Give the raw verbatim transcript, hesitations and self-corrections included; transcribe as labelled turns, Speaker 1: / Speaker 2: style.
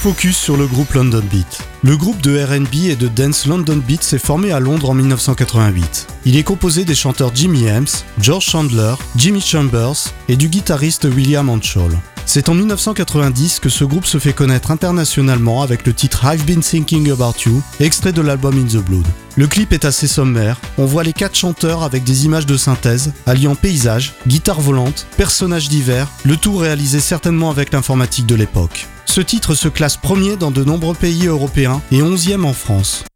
Speaker 1: Focus sur le groupe London Beat. Le groupe de R and B et de dance London Beat s'est formé à Londres en dix-neuf cent quatre-vingt-huit. Il est composé des chanteurs Jimmy Hems, George Chandler, Jimmy Chambers et du guitariste William Hanchall. C'est en dix-neuf cent quatre-vingt-dix que ce groupe se fait connaître internationalement avec le titre I've Been Thinking About You, extrait de l'album In the Blood. Le clip est assez sommaire, on voit les quatre chanteurs avec des images de synthèse, alliant paysages, guitare volante, personnages divers, le tout réalisé certainement avec l'informatique de l'époque. Ce titre se classe premier dans de nombreux pays européens et onzième en France.